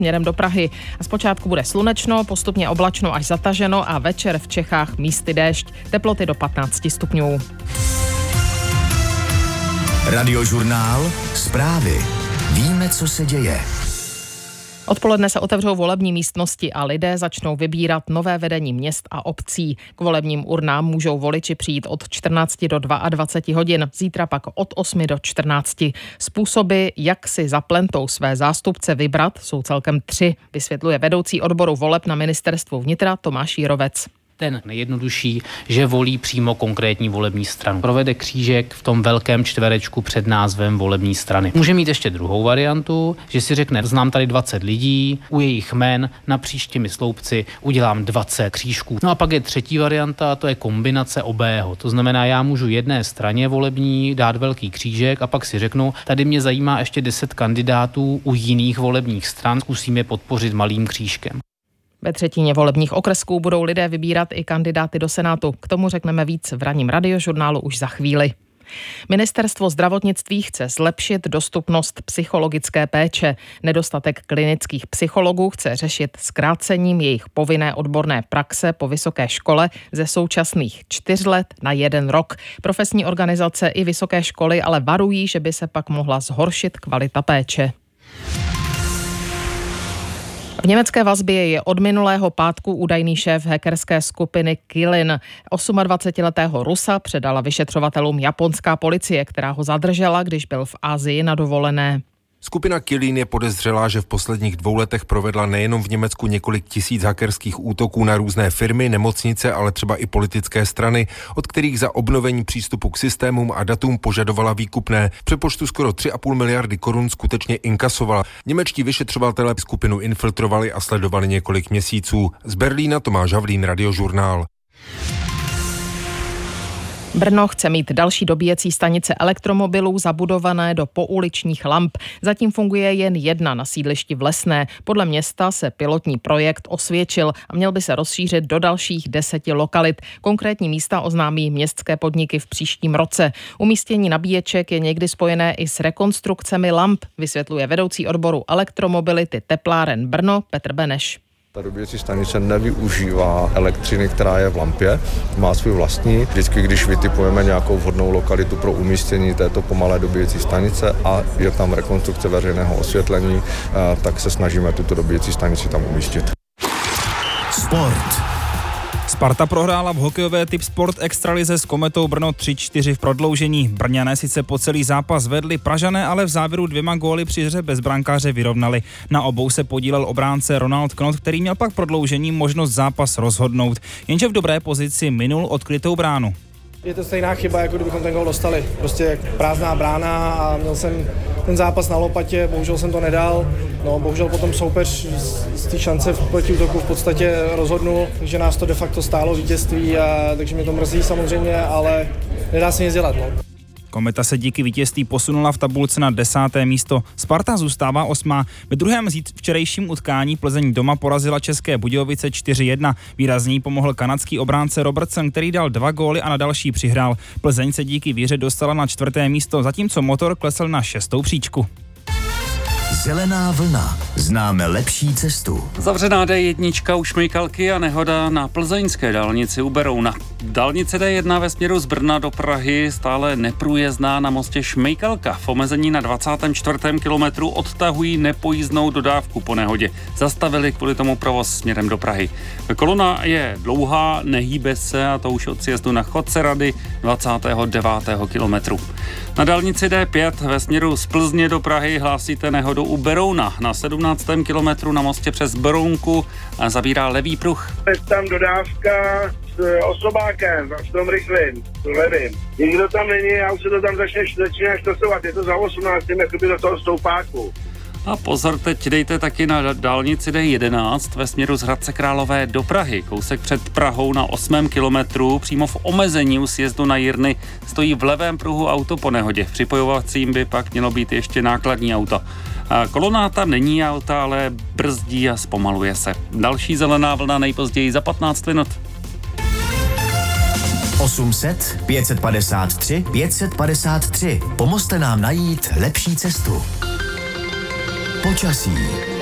směrem do Prahy. A zpočátku bude slunečno, postupně oblačno až zataženo a večer v Čechách místy déšť. Teploty do 15 stupňů. Radiožurnál, zprávy. Víme, co se děje. Odpoledne se otevřou volební místnosti a lidé začnou vybírat nové vedení měst a obcí. K volebním urnám můžou voliči přijít od 14 do 22 hodin, zítra pak od 8 do 14. Způsoby, jak si za plentou své zástupce vybrat, jsou celkem 3, vysvětluje vedoucí odboru voleb na ministerstvu vnitra Tomáš Jirovec. Ten nejjednodušší, že volí přímo konkrétní volební stranu. Provede křížek v tom velkém čtverečku před názvem volební strany. Může mít ještě druhou variantu, že si řekne, znám tady 20 lidí, u jejich jmen napříč těmi sloupci udělám 20 křížků. No a pak je třetí varianta, to je kombinace obého. To znamená, já můžu jedné straně volební dát velký křížek a pak si řeknu, tady mě zajímá ještě 10 kandidátů u jiných volebních stran, zkusím je podpořit malým křížkem. Ve třetině volebních okresků budou lidé vybírat i kandidáty do Senátu. K tomu řekneme víc v ranním radiožurnálu už za chvíli. Ministerstvo zdravotnictví chce zlepšit dostupnost psychologické péče. Nedostatek klinických psychologů chce řešit zkrácením jejich povinné odborné praxe po vysoké škole ze současných 4 let na 1 rok. Profesní organizace i vysoké školy ale varují, že by se pak mohla zhoršit kvalita péče. V německé vazbě je od minulého pátku údajný šéf hackerské skupiny Kylin. 28letého Rusa předala vyšetřovatelům japonská policie, která ho zadržela, když byl v Asii na dovolené. Skupina Kylin je podezřelá, že v posledních 2 letech provedla nejenom v Německu několik tisíc hackerských útoků na různé firmy, nemocnice, ale třeba i politické strany, od kterých za obnovení přístupu k systémům a datům požadovala výkupné. V přepočtu skoro 3,5 miliardy korun skutečně inkasovala. Němečtí vyšetřovatelé skupinu infiltrovali a sledovali několik měsíců. Z Berlína Tomáš Havlín, Radiožurnál. Brno chce mít další dobíjecí stanice elektromobilů zabudované do pouličních lamp. Zatím funguje jen jedna na sídlišti v Lesné. Podle města se pilotní projekt osvědčil a měl by se rozšířit do dalších 10 lokalit. Konkrétní místa oznámí městské podniky v příštím roce. Umístění nabíječek je někdy spojené i s rekonstrukcemi lamp, vysvětluje vedoucí odboru elektromobility Tepláren Brno Petr Beneš. Ta dobíjecí stanice nevyužívá elektřiny, která je v lampě, má svůj vlastní. Vždycky, když vytipujeme nějakou vhodnou lokalitu pro umístění této pomalé dobíjecí stanice a je tam rekonstrukce veřejného osvětlení, tak se snažíme tuto dobíjecí stanici tam umístit. Sport. Sparta prohrála v hokejové typ Sport extralize s Kometou Brno 3-4 v prodloužení. Brňané sice po celý zápas vedli, Pražané ale v závěru 2 góly při hře bez brankáře vyrovnali. Na obou se podílel obránce Ronald Knot, který měl pak prodloužení možnost zápas rozhodnout. Jenže v dobré pozici minul odkrytou bránu. Je to stejná chyba, jako kdybychom ten gól dostali. Prostě prázdná brána a měl jsem ten zápas na lopatě, bohužel jsem to nedal. No, bohužel potom soupeř z té šance v protiútoku v podstatě rozhodnul, takže nás to de facto stálo vítězství, takže mě to mrzí samozřejmě, ale nedá se nic dělat. No. Kometa se díky vítězství posunula v tabulce na 10. místo. Sparta zůstává 8. Ve druhém včerejším utkání Plzeň doma porazila České Budějovice 4-1. Výrazně pomohl kanadský obránce Robertson, který dal 2 góly a na další přihrál. Plzeň se díky výhře dostala na 4. místo, zatímco Motor klesl na 6. příčku. Zelená vlna. Známe lepší cestu. Zavřená D1 u Šmejkalky a nehoda na plzeňské dálnici u Berouna. Dálnice D1 ve směru z Brna do Prahy stále neprůjezdná na mostě Šmejkalka. V omezení na 24. kilometru odtahují nepojízdnou dodávku po nehodě. Zastavili kvůli tomu provoz směrem do Prahy. Kolona je dlouhá, nehýbe se a to už od sjezdu na Chodce Rady 29. kilometru. Na dálnici D5 ve směru z Plzně do Prahy hlásíte nehodu u Berouna. Na 17. kilometru na mostě přes Berounku zabírá levý pruh. Je tam dodávka s osobákem, v tom rychlým, levým. Nikdo tam není, já už se to tam začne štosovat, je to za 18, jakoby do toho stoupáku. A pozor, teď dejte taky na dálnici D11 ve směru z Hradce Králové do Prahy. Kousek před Prahou na 8. kilometru, přímo v omezení u sjezdu na Jirny, stojí v levém pruhu auto po nehodě. V připojovacím by pak mělo být ještě nákladní auto. Kolonáta není auta, ale brzdí a zpomaluje se. Další zelená vlna nejpozději za 15 minut. 800 553 553. Pomozte nám najít lepší cestu. Počasí.